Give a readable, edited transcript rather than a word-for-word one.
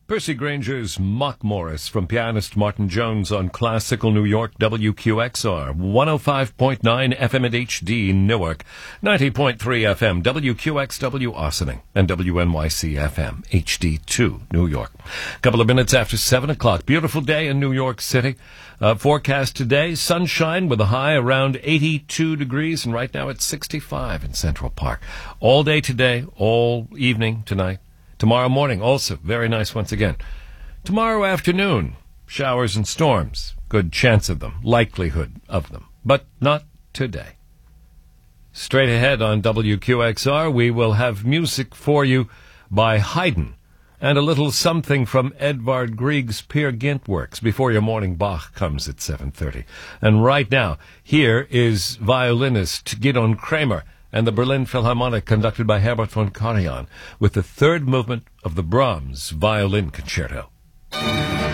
Percy Granger's Mock Morris from pianist Martin Jones on Classical New York, WQXR, 105.9 FM at HD Newark, 90.3 FM, WQXW Ossining, and WNYC FM, HD2 New York. Couple of minutes after 7 o'clock. Beautiful day in New York City. Forecast today, sunshine with a high around 82 degrees, and right now it's 65 in Central Park. All day today, all evening tonight. Tomorrow morning, also very nice once again. Tomorrow afternoon, showers and storms. Good chance of them, likelihood of them, but not today. Straight ahead on WQXR, we will have music for you by Haydn and a little something from Edvard Grieg's Peer Gynt works before your morning Bach comes at 7:30. And right now, here is violinist Gidon Kramer and the Berlin Philharmonic, conducted by Herbert von Karajan, with the third movement of the Brahms Violin Concerto.